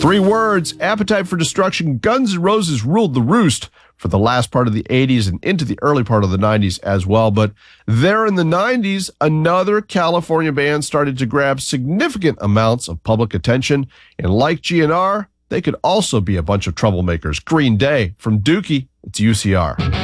Three words: Appetite for Destruction. Guns N' Roses ruled the roost for the last part of the 80s and into the early part of the 90s as well. But there in the 90s, another California band started to grab significant amounts of public attention. And like GNR, they could also be a bunch of troublemakers. Green Day. From Dookie, it's UCR.